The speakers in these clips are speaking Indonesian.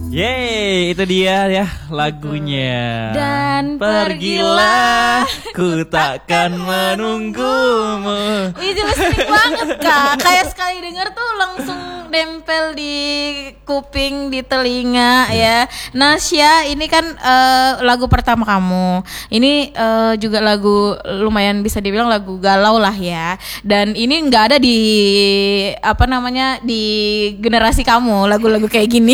Yeay, itu dia ya lagunya. Dan pergilah, ku takkan menunggumu. Itu listening banget Kak. Kayak sekali denger tuh langsung nempel di kuping, di telinga ya. Nasya, ini kan lagu pertama kamu. Ini juga lagu lumayan bisa dibilang lagu galau lah ya. Dan ini nggak ada di di generasi kamu lagu-lagu kayak gini.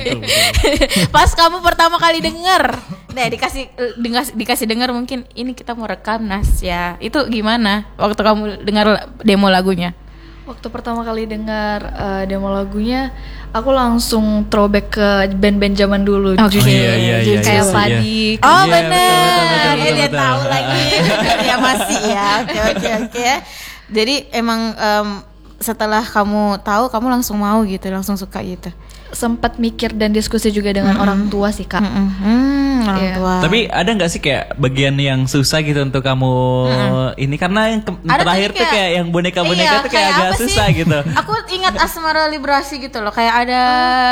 Pas kamu pertama kali denger, dikasih denger mungkin ini kita mau rekam Nasya. Itu gimana waktu kamu dengar demo lagunya? Waktu pertama kali dengar demo lagunya, aku langsung throwback ke band-band zaman dulu. Iya, kayak Padi. Oh Iya, bener, betul. dia tahu lagi. Ya masih ya. Oke. Jadi emang setelah kamu tahu, kamu langsung mau gitu, langsung suka gitu. Sempat mikir dan diskusi juga dengan orang tua sih Kak. Orang tua. Tapi ada nggak sih kayak bagian yang susah gitu untuk kamu ini, karena yang terakhir tuh kayak yang boneka-boneka tuh kayak agak susah gitu. Aku ingat Asmara Librasi gitu loh, kayak ada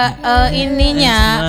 ininya.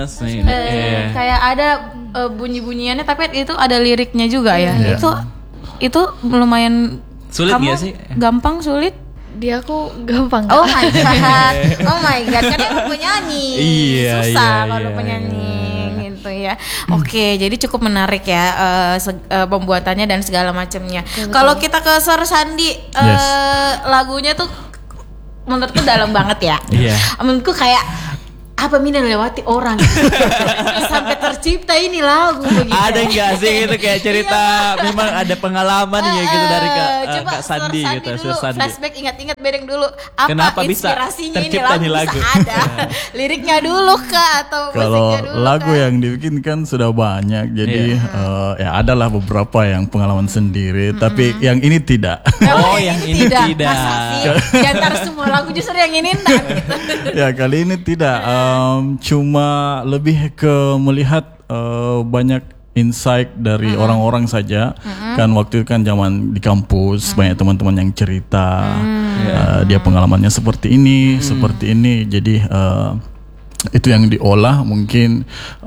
Kayak ada bunyi-bunyiannya, tapi itu ada liriknya juga ya. Itu lumayan sulit nggak sih? Gampang sulit? Dia aku gampang. Oh my god, kan aku penyanyi. Susah kalau penyanyi gitu ya. Oke, jadi cukup menarik ya pembuatannya dan segala macamnya. Kalau kita ke Sir Sandi, lagunya tuh menurutku dalam banget ya. Menurutku kayak apa Mina lewati orang sampai tercipta ini lagu begitu. Ada nggak sih itu kayak cerita memang ada pengalaman ya gitu dari Kak Sandi gitu. Dulu, flashback ingat-ingat bedeng dulu apa kenapa inspirasinya bisa ini lagu bisa ada liriknya dulu Kak atau kalau dulu, lagu Kak? yang dibikin kan sudah banyak, jadi ya adalah beberapa yang pengalaman sendiri, tapi yang ini tidak. Yang ini tidak. Masa sih? Di antara semua lagu justru yang ini enggak gitu. Ya kali ini tidak. Cuma lebih ke melihat banyak insight dari orang-orang saja. Kan waktu itu kan zaman di kampus banyak teman-teman yang cerita dia pengalamannya seperti ini, seperti ini. Jadi itu yang diolah mungkin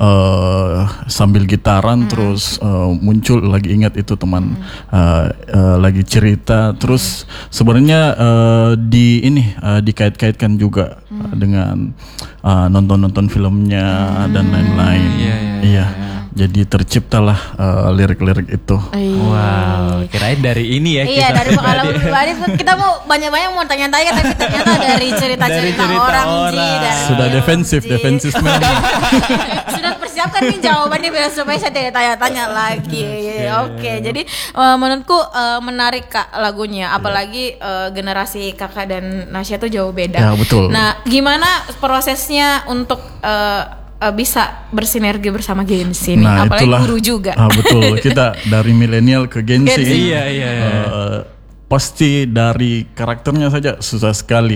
sambil gitaran terus muncul lagi ingat itu teman lagi cerita terus sebenarnya dikait-kaitkan juga dengan nonton filmnya dan lain-lain. Iya. Jadi terciptalah lirik-lirik itu. Wow, kirain dari ini ya. Iya, dari pengalaman pribadi. Kita mau banyak-banyak mau tanya-tanya, tapi ternyata dari cerita-cerita orang. Sudah defensif man. Sudah persiapkan nih jawabannya biar supaya saya tidak tanya-tanya lagi. Oke, jadi menurutku menarik Kak lagunya. Apalagi generasi Kakak dan Nasya tuh jauh beda. Ya, betul. Nah, gimana prosesnya untuk bisa bersinergi bersama Gen Z nih, apalagi itulah, guru juga. Betul, kita dari milenial ke Gen Z. Iya. Pasti dari karakternya saja susah sekali.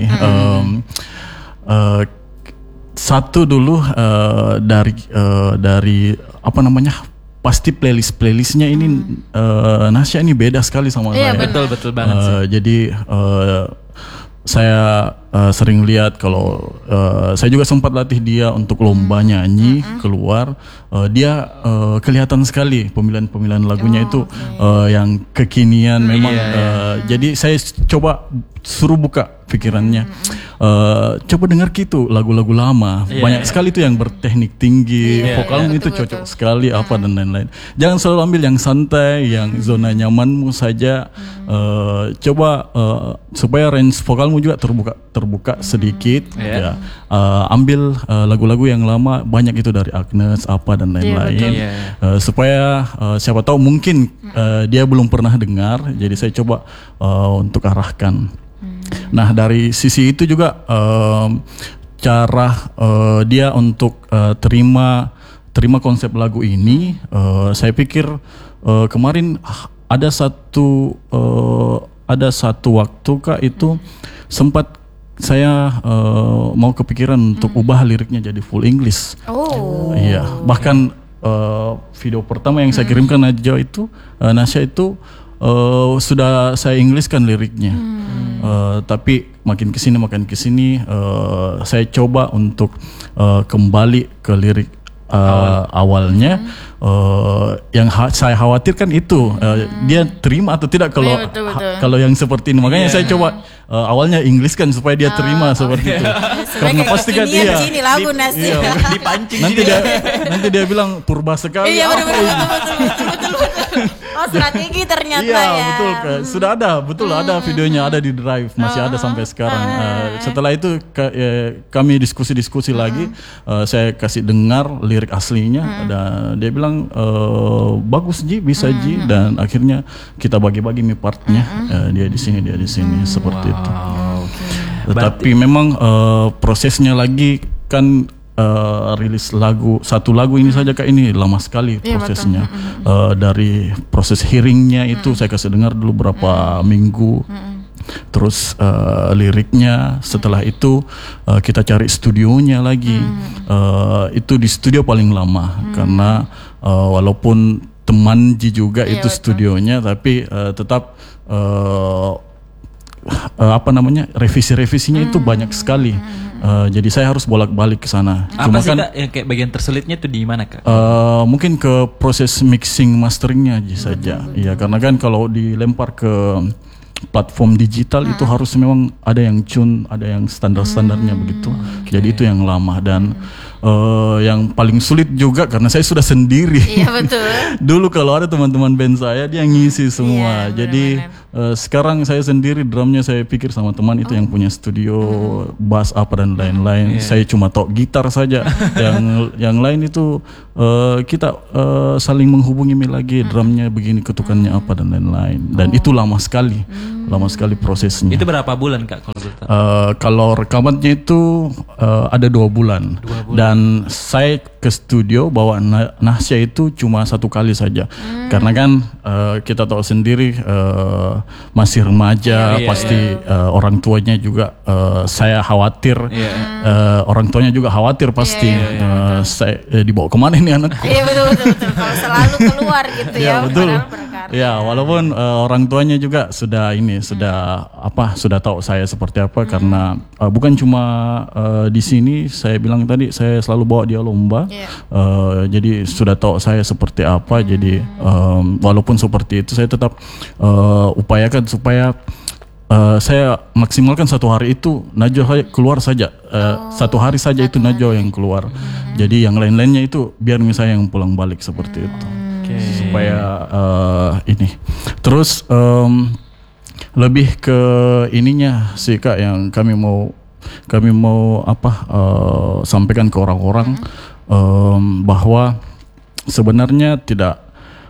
Satu dulu dari apa namanya? Pasti playlistnya ini Nasya ini beda sekali sama saya. Iya betul banget sih. Jadi saya sering lihat kalau saya juga sempat latih dia untuk lomba nyanyi keluar, dia kelihatan sekali pemilihan lagunya itu yang kekinian memang. Jadi saya coba suruh buka pikirannya, coba dengar gitu lagu-lagu lama, banyak sekali tuh yang berteknik tinggi, vokalmu itu cocok sekali apa dan lain-lain. Jangan selalu ambil yang santai, yang zona nyamanmu saja. Coba supaya range vokalmu juga terbuka sedikit. Ambil lagu-lagu yang lama, banyak itu dari Agnes apa dan lain-lain. Supaya siapa tahu mungkin dia belum pernah dengar, jadi saya coba untuk arahkan. Nah dari sisi itu juga cara dia untuk terima konsep lagu ini, saya pikir kemarin ada satu waktu Kak itu sempat saya mau kepikiran untuk ubah liriknya jadi full English. Iya, bahkan video pertama yang saya kirimkan aja itu Nasya itu sudah saya Inggriskan liriknya. Tapi makin kesini saya coba untuk kembali ke lirik awalnya. Yang saya khawatirkan itu dia terima atau tidak kalau Iya, betul. kalau yang seperti ini. Makanya saya coba awalnya Inggris kan supaya dia terima seperti itu. Karena pasti kan begini lagu nasi. Dipancing. nanti dia bilang purba sekali. Iya, apa ini? betul. Oh, strategi ternyata Iya ya. betul, sudah ada videonya, ada di Drive, masih ada sampai sekarang. Setelah itu kami diskusi lagi, saya kasih dengar lirik aslinya dan dia bilang bagus Ji, bisa Ji, dan akhirnya kita bagi-bagi partnya, dia di sini seperti itu. Tetapi memang prosesnya lagi kan. Rilis satu lagu ini saja Kak, ini lama sekali prosesnya. Dari proses hearingnya itu saya kasih dengar dulu berapa minggu, terus liriknya, setelah itu kita cari studionya lagi. Itu di studio paling lama karena walaupun teman Ji juga itu studionya, tapi tetap revisinya itu banyak sekali. Jadi saya harus bolak-balik ke sana. Apa sih Kak yang kayak bagian tersulitnya itu di mana Kak? Mungkin ke proses mixing masteringnya aja saja. Iya, karena kan kalau dilempar ke platform digital itu harus memang ada yang tune, ada yang standar-standarnya begitu. Jadi itu yang lama dan yang paling sulit juga karena saya sudah sendiri. Iya betul. Dulu kalau ada teman-teman band saya dia ngisi semua. Iya, jadi sekarang saya sendiri, drumnya saya pikir sama teman itu yang punya studio, bass apa dan lain-lain. Saya cuma tahu gitar saja. yang lain itu kita saling menghubungi lagi, drumnya begini, ketukannya apa dan lain-lain. Dan itu lama sekali prosesnya. Itu berapa bulan Kak kalau boleh tahu? Kalau rekamannya itu ada 2 bulan. Dan saya ke studio bawa Nahsya itu cuma 1 kali saja. Karena kan kita tahu sendiri masih remaja, pasti orang tuanya juga saya khawatir, orang tuanya juga khawatir pasti. Saya dibawa kemana ini anak? Iya betul. Kalau selalu keluar gitu ya. Betul. Berkarya. Ya, walaupun orang tuanya juga sudah tahu saya seperti apa karena bukan cuma di sini, saya bilang tadi saya selalu bawa dia lomba. Jadi sudah tahu saya seperti apa. Jadi walaupun seperti itu saya tetap upayakan supaya saya maksimalkan 1 hari itu Najwa keluar saja. 1 hari saja itu Najwa yang keluar. Jadi yang lain-lainnya itu biar misalnya yang pulang balik seperti itu. Supaya ini. Terus lebih ke ininya sih Kak yang kami mau sampaikan ke orang-orang bahwa sebenarnya tidak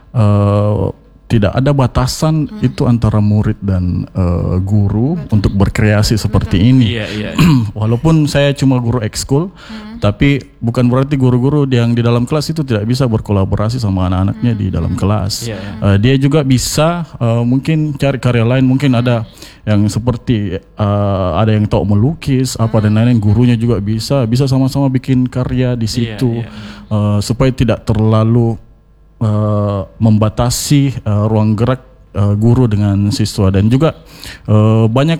ada batasan itu antara murid dan guru untuk berkreasi seperti ini. Walaupun saya cuma guru ekskul, tapi bukan berarti guru-guru yang di dalam kelas itu tidak bisa berkolaborasi sama anak-anaknya di dalam kelas. Dia juga bisa mungkin cari karya lain, mungkin ada yang seperti ada yang tahu melukis apa dan lain-lain, gurunya juga bisa sama-sama bikin karya di situ. Supaya tidak terlalu membatasi ruang gerak guru dengan siswa, dan juga banyak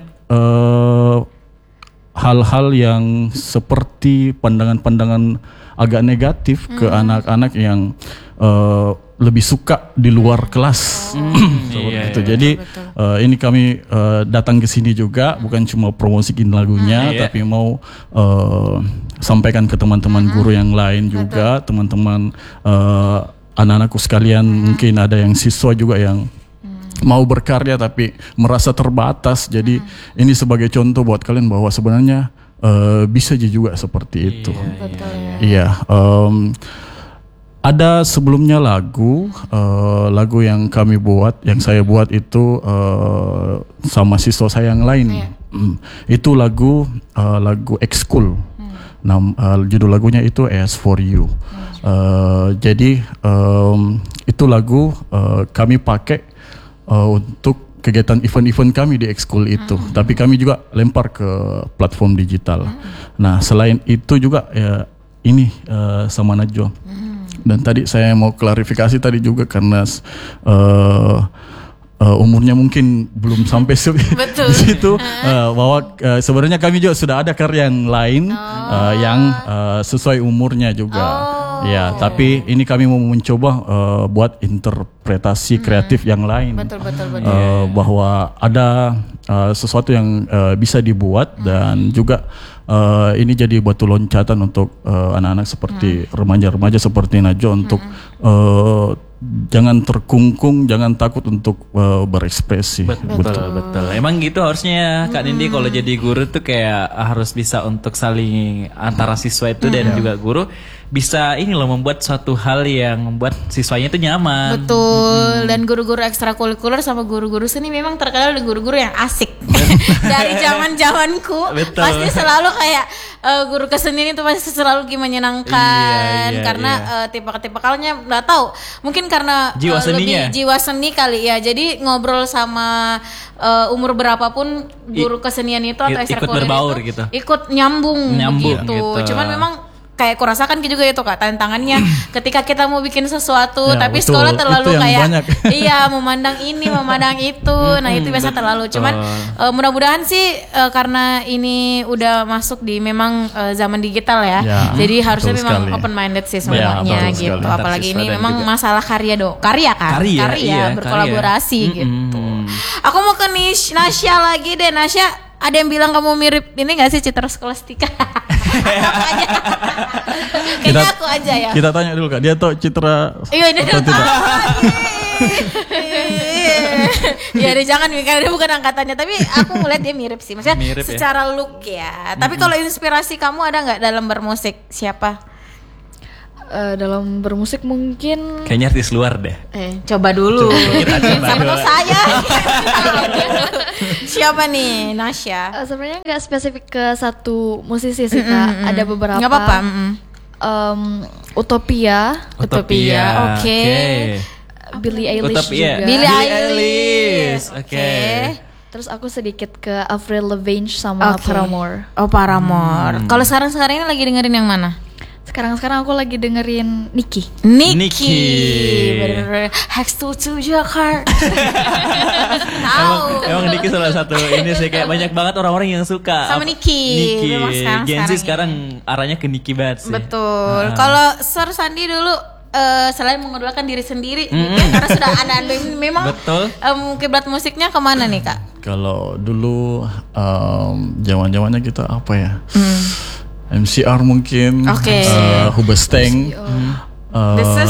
hal-hal yang seperti pandangan-pandangan agak negatif ke anak-anak yang lebih suka di luar kelas. Itu. Jadi ini kami datang ke sini juga bukan cuma promosiin lagunya, tapi mau sampaikan ke teman-teman guru yang lain juga, teman-teman anak-anakku sekalian, mungkin ada yang siswa juga yang mau berkarya tapi merasa terbatas. Jadi ini sebagai contoh buat kalian bahwa sebenarnya bisa juga seperti itu. Ada sebelumnya lagu yang kami buat, yang saya buat itu sama siswa saya yang lain. Itu lagu ekskul. Judul lagunya itu As For You. Jadi itu lagu kami pakai untuk kegiatan event-event kami di ekskul itu. Tapi kami juga lempar ke platform digital. Nah, selain itu juga ini sama Najwa. Dan tadi saya mau klarifikasi tadi juga karena umurnya mungkin belum sampai Betul. di situ, bahwa sebenarnya kami juga sudah ada karya yang lain yang sesuai umurnya juga. Ya, tapi ini kami mau mencoba buat interpretasi kreatif yang lain. Betul. Bahwa ada sesuatu yang bisa dibuat dan juga ini jadi batu loncatan untuk anak-anak seperti remaja-remaja seperti Najwa untuk jangan terkungkung, jangan takut untuk berekspresi. Betul. Emang gitu harusnya Kak Nindi kalau jadi guru tuh kayak harus bisa untuk saling antara siswa itu dan juga guru bisa ini loh membuat suatu hal yang membuat siswanya itu nyaman. Betul. Dan guru-guru ekstrakurikuler sama guru-guru seni memang terkenal dengan guru-guru yang asik. Dari zaman-zamanku pasti selalu kayak guru kesenian itu pasti selalu menyenangkan karena tipe-tipikalnya nggak tahu. Mungkin karena jiwa seninya. lebih jiwa seni kali ya. Jadi ngobrol sama umur berapapun guru kesenian itu atau ekstrakurikuler ikut berbaur itu gitu. Ikut nyambung gitu. Cuman memang kayak kurasakan juga itu Kak tantangannya ketika kita mau bikin sesuatu tapi betul. sekolah terlalu kayak banyak. memandang ini memandang itu. Nah itu biasa terlalu cuman mudah-mudahan sih karena ini udah masuk di memang zaman digital ya. Jadi harusnya memang open minded sih semuanya gitu. Apalagi ini memang juga masalah karya berkolaborasi gitu. Aku mau ke Nasya lagi deh. Nasya, ada yang bilang kamu mirip ini gak sih Citra Scholastika? Kayaknya aku aja ya. Kita tanya dulu Kak, dia tahu Citra atau tidak? Ya dia jangan mikir dia bukan angkatannya, tapi aku ngeliat dia mirip sih. Maksudnya mirip secara look ya. Tapi kalau inspirasi kamu ada nggak dalam bermusik? Siapa? Dalam bermusik mungkin kayaknya artis luar deh. Coba dulu. Sama dulu. saya. Siapa nih Nasya? Sebenarnya nggak spesifik ke satu musisi sih Kak. Ada beberapa. Nggak apa-apa. Utopia. Oke. Billie Eilish juga. Billie Eilish. Oke. Terus aku sedikit ke Avril Lavigne sama Paramore. Oh Paramore. Kalau sekarang ini lagi dengerin yang mana? Sekarang aku lagi dengerin Nicki. Bener-bener Hacks to Jakarta. Emang Nicki salah satu ini sih kayak banyak banget orang-orang yang suka sama Nicki. Gen Z sekarang arahnya ke Nicki banget sih. Betul. Kalau Sir Sandi dulu selain mengidolakan diri sendiri karena sudah ada memang kiblat musiknya kemana nih Kak? Kalau dulu zaman-zamannya kita apa ya? MCR mungkin, Hubesteng, This is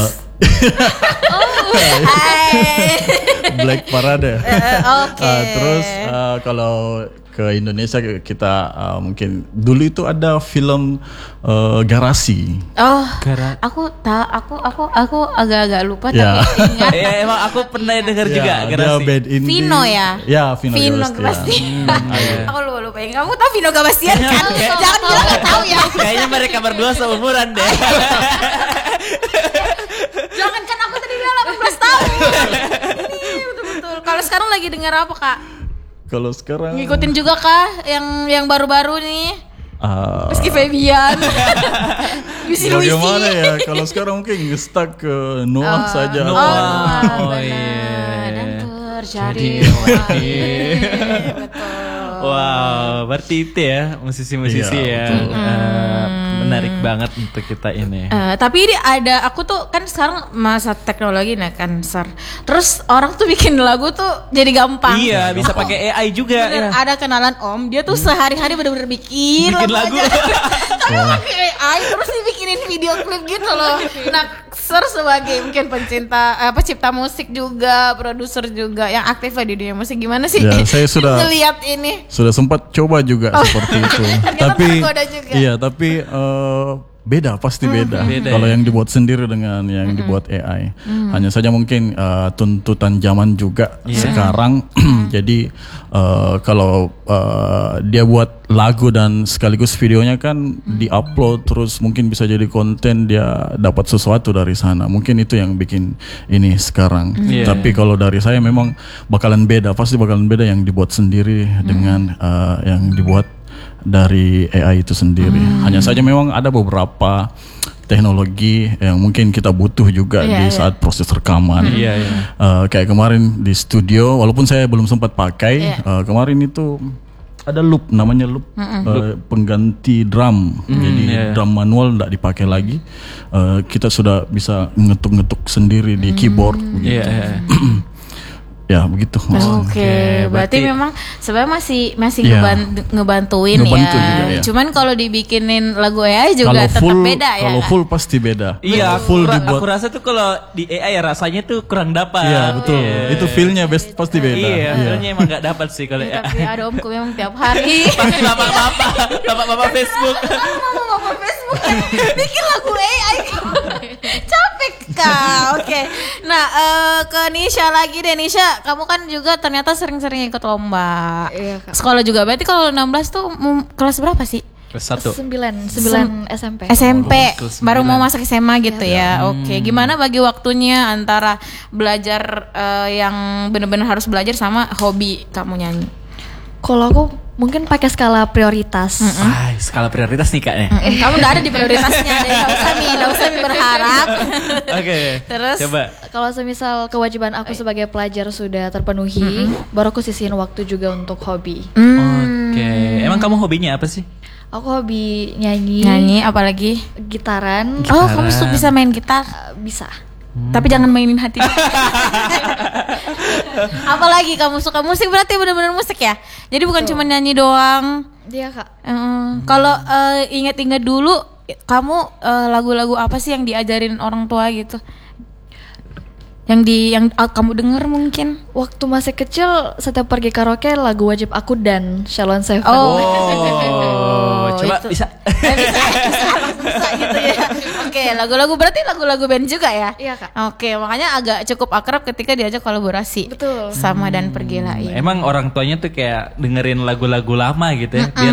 Black Parade. Terus kalau ke Indonesia kita mungkin dulu itu ada film Garasi. Aku agak-agak lupa tapi ingat. Emang aku pernah dengar juga Garasi. Vino ya? Ya, Vino Gabastian. Aku lupa. Kamu tahu Vino Gabastian kan? Jangan bilang nggak tahu ya. Kayaknya mereka berdua seumuran deh. Jangan kan aku tadi bilang 18 tahun. Ini betul-betul. Kalau sekarang lagi dengar apa Kak? Kalau sekarang ngikutin juga kah yang baru-baru nih? Rizky Febian, Bisi Luisi. Bagaimana ya? Kalau sekarang mungkin nge-stuck ke Noah saja. Dan terjadi. Betul. Wow, berarti itu ya musisi-musisi yang menarik banget untuk kita ini. Tapi ini ada, aku tuh kan sekarang masa teknologi nih kan Sir. Terus orang tuh bikin lagu tuh jadi gampang. Iya, bisa pakai AI juga. Bener, ada kenalan Om, dia tuh sehari-hari bener-bener bikin lagu. Tapi pakai AI terus dibikinin video klip gitu loh. Nah, Sir sebagai mungkin pencipta musik juga, produser juga yang aktif lah di dunia musik, gimana sih? Ya, saya sudah lihat ini. Sudah sempat coba juga seperti itu. Tapi pasti beda. Kalau yang dibuat sendiri dengan yang dibuat AI. Hanya saja mungkin tuntutan zaman juga sekarang. Jadi kalau dia buat lagu dan sekaligus videonya kan diupload terus mungkin bisa jadi konten, dia dapat sesuatu dari sana. Mungkin itu yang bikin ini sekarang. Tapi kalau dari saya memang pasti bakalan beda yang dibuat sendiri dengan yang dibuat dari AI itu sendiri. Hanya saja memang ada beberapa teknologi yang mungkin kita butuh juga di saat proses rekaman. Kayak kemarin di studio, walaupun saya belum sempat pakai, kemarin itu ada loop, namanya loop, pengganti drum. Jadi drum manual tidak dipakai lagi. Kita sudah bisa ngetuk-ngetuk sendiri di keyboard. Ya begitu. Oke, berarti memang sebenarnya masih ngebantuin Ngebantu ya. juga, ya. Cuman kalau dibikinin lagu AI juga tetap beda ya. Kalau full pasti beda. Iya, full dibuat. aku rasa tuh kalau di AI ya rasanya tuh kurang dapat. Iya betul. Itu feel-nya pasti beda. Iya, feelnya emang nggak dapat sih kalau AI. Tapi ada omku memang tiap hari. Pasti bapak Facebook. Bapak Facebook bikin lagu AI. Capek kak. Oke. Nah ke Nisha lagi deh. Nisha, kamu kan juga ternyata sering-sering ikut lomba. Iya, Kak. Sekolah juga. Berarti kalau 16 tuh kelas berapa sih? Kelas 1. 9 SMP. SMP. kelas Baru 9. mau masuk SMA gitu ya. Oke. Gimana bagi waktunya antara belajar yang benar-benar harus belajar sama hobi kamu nyanyi? Kalau aku mungkin pakai skala prioritas. Skala prioritas nih kak nih. Kamu udah ada di prioritasnya deh. Gak usah Mi berharap. Oke. Terus Coba. Kalau semisal kewajiban aku sebagai pelajar sudah terpenuhi, baru aku sisihin waktu juga untuk hobi. Oke. Emang kamu hobinya apa sih? Aku hobi nyanyi, apalagi? gitaran, Oh, kamu tuh bisa main gitar. bisa. Tapi jangan mainin hati. Apalagi kamu suka musik, berarti benar-benar musik ya. Jadi bukan cuma nyanyi doang. Dia Kak. Kalau ingat-ingat dulu, kamu lagu-lagu apa sih yang diajarin orang tua gitu? Yang kamu denger mungkin? Waktu masih kecil setiap pergi karaoke lagu wajib aku dan Shalon Seven. Coba itu. bisa. Bisa gitu ya. Oke, lagu-lagu berarti lagu-lagu band juga ya? Iya, Kak. Oke, makanya agak cukup akrab ketika diajak kolaborasi. Betul. Sama dan pergilah. Emang orang tuanya tuh kayak dengerin lagu-lagu lama gitu ya, biar